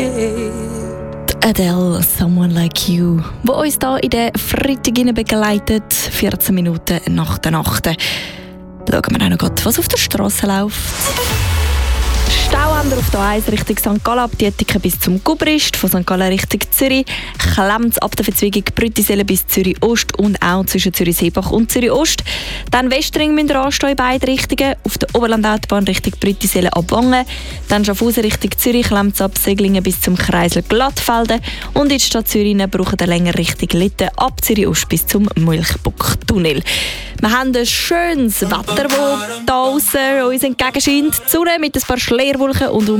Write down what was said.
Adele, Someone Like You, wo uns hier in den Freitag begleitet, 14 Minuten nach der Nacht. Schauen wir auch noch grad, was auf der Straße läuft. Stau haben wir auf der A1 Richtung St. Gallen, ab Dietiken bis zum Gubrist, von St. Gallen Richtung Zürich, klemmt ab der Verzweigung Brüttisellen bis Zürich Ost und auch zwischen Zürich Seebach und Zürich Ost. Dann Westring müssen wir anstehen in beide Richtungen, auf der Oberlandautobahn Richtung Brüttisellen ab Wangen, dann Schaffhausen Richtung Zürich, klemmt ab Seglingen bis zum Kreisel Glattfelden und in die Stadt Zürich brauchen wir länger Richtung Litten ab Zürich Ost bis zum Mulchbucktunnel. Wir haben ein schönes Wetter, das draussen uns entgegenscheint. Die Sonne mit ein paar Schleierwolken und